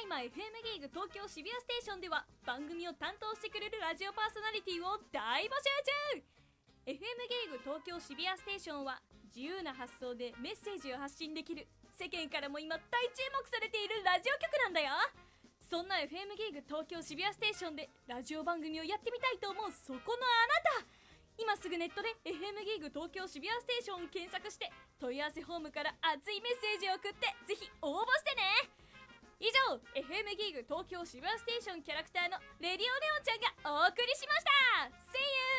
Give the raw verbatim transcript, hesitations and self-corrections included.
今 エフエム ギーグ東京渋谷ステーションでは番組を担当してくれるラジオパーソナリティを大募集中。 エフエム ギーグ東京渋谷ステーションは自由な発想でメッセージを発信できる、世間からも今大注目されているラジオ局なんだよ。そんな エフエム ギーグ東京渋谷ステーションでラジオ番組をやってみたいと思うそこのあなた、今すぐネットで エフエム ギーグ東京渋谷ステーションを検索して問い合わせフォームから熱いメッセージを送ってぜひ応募してね。以上 エフエム ギーグ東京渋谷ステーションキャラクターのレディオネオンちゃんがお送りしました。 See you!